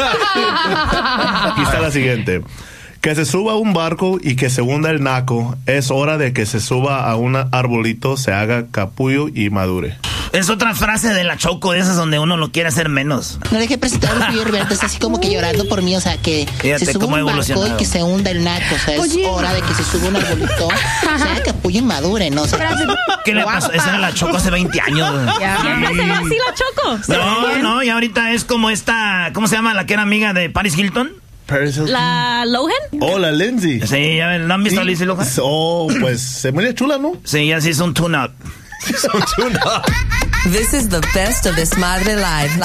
Aquí está la siguiente. Que se suba a un barco y que se hunda el naco. Es hora de que se suba a un arbolito, se haga capullo y madure. Es otra frase de la Choco, de esas donde uno lo quiere hacer menos. No deje presentar a Luis Roberto, es así como que llorando por mí, o sea, que fíjate se suba un barco y que se hunda el naco, o sea, es hora de que se suba un arbolito, se haga capullo y madure, ¿no? O sea, ¿qué le pasó? Esa era la Choco hace 20 años. ¿Siempre será así la Choco? No, y ahorita es como esta, ¿cómo se llama? La que era amiga de Paris Hilton. ¿La Lohan? Oh, la Lindsay. Sí, ya ¿no han visto a Lindsay Lohan? Oh, pues se muere chula, ¿no? Sí, ya sí es un tune-up. This is the best of Desmadre Live.